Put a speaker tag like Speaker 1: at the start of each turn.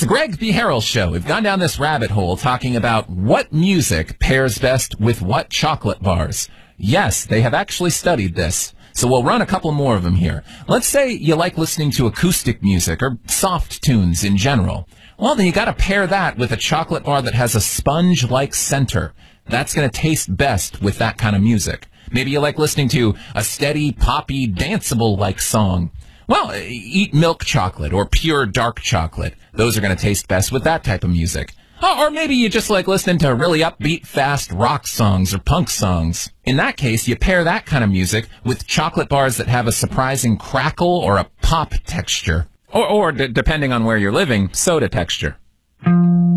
Speaker 1: It's the Greg B. Harrell Show. We've gone down this rabbit hole talking about what music pairs best with what chocolate bars. Yes, they have actually studied this. So we'll run a couple more of them here. Let's say you like listening to acoustic music or soft tunes in general. Well, then you got to pair that with a chocolate bar that has a sponge-like center. That's going to taste best with that kind of music. Maybe you like listening to a steady, poppy, danceable-like song. Well, eat milk chocolate or pure dark chocolate. Those are going to taste best with that type of music. Oh, or maybe you just like listening to really upbeat, fast rock songs or punk songs. In that case, you pair that kind of music with chocolate bars that have a surprising crackle or a pop texture. Or depending on where you're living, soda texture.